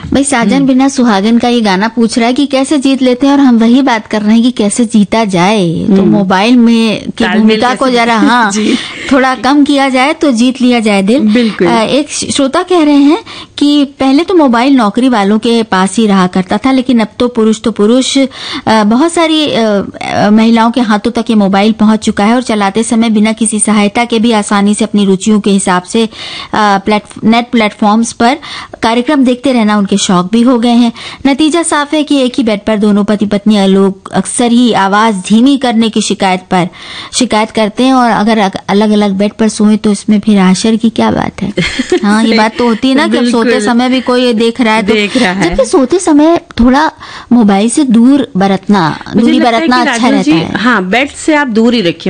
भाई साजन बिना सुहागन का ये गाना पूछ रहा है कि कैसे जीत लेते हैं, और हम वही बात कर रहे हैं कि कैसे जीता जाए। तो मोबाइल में की भूमिका को जरा थोड़ा कम किया जाए तो जीत लिया जाए दिल। बिल्कुल। एक श्रोता कह रहे हैं कि पहले तो मोबाइल नौकरी वालों के पास ही रहा करता था, लेकिन अब तो पुरुष बहुत सारी महिलाओं के हाथों तक ये मोबाइल पहुंच चुका है, और चलाते समय बिना किसी सहायता के भी आसानी से अपनी रुचियों के हिसाब से नेट प्लेटफॉर्म्स पर कार्यक्रम देखते रहना उनके शौक भी हो गए हैं। नतीजा साफ है कि एक ही बेड पर दोनों पति पत्नी लोग अक्सर ही आवाज धीमी करने की शिकायत करते हैं, और अगर अलग अलग बेड पर सोए तो इसमें फिर आश्चर्य की क्या बात है। हाँ, ये बात तो होती है ना कि अब सोते समय भी कोई देख रहा है, तो जबकि सोते समय थोड़ा मोबाइल से दूरी बरतना अच्छा रहता है। हाँ, बेड से आप दूर ही रखिए।